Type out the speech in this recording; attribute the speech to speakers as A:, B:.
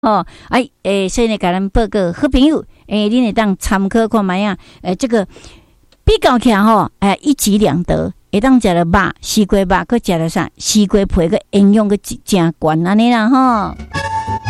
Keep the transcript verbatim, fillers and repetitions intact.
A: 哦，哎诶，所以呢，甲咱报告好朋友，诶，恁会当参考看卖啊，诶，这个比较起来吼，哎，一举两得，会当食了肉，西瓜肉，佮食了啥？西瓜皮个营养佮真悬安尼啦吼。